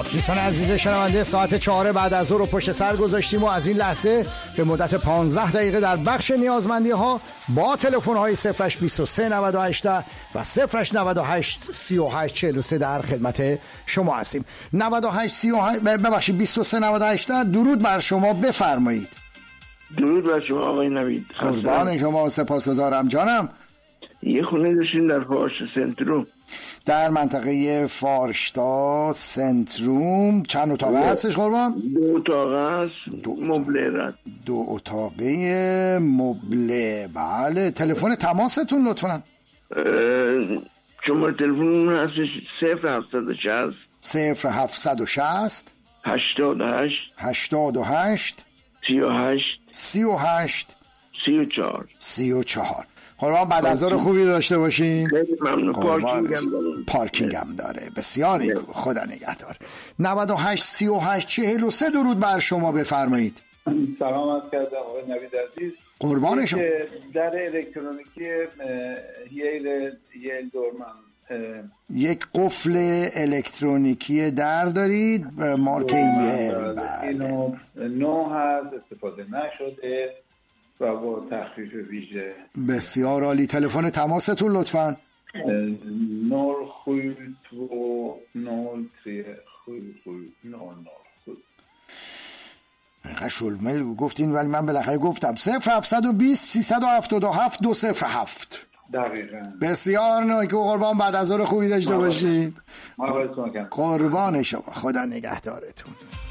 دوستان عزیز شنونده، ساعت 4 بعد از ظهر رو پشت سر گذاشتیم و از این لحظه به مدت 15 دقیقه در بخش نیازمندی ها با تلفن های 023 98 و 098 38 43 در خدمت شما هستیم. 98 38 ببخشید 23 98. درود بر شما، بفرمایید. درود بر شما آقای نوید. قربان شما، سپاسگزارم جانم. یه خونه داشتیم در فارش سنتروم، در منطقه فارشتا سنتروم. چند اتاقه هستش قربان؟ 2 اتاقه هست، مبله رد. 2 اتاقه مبله. بله، تلفن تماستون لطفا. شماره تلفن هستش 0760 0760 88 88 38 34. قربان بعد از ظهر خوبی داشته باشین. خیلی ممنون. پارکینگ هم داره. بسیار خدا نگهدار. 98 38 43 درود بر شما، بفرمایید. سلام عرض کردم آقای نوید عزیز. قربان شما. در الکترونیکی ییل دورمن، یک قفل الکترونیکی در دارید مارک ییل. اینو نو هست، استفاده نشده و با تخفیف ویژه. بسیار عالی. تلفن تماستون لطفاً. 0 شلمه گفتین ولی من بالاخره گفتم. 0720 377 207. دقیقاً. بسیار نوکه قربان، بعد از ظهر خوبی داشته باشید. قربان قربان شما، خدا نگهدارتون.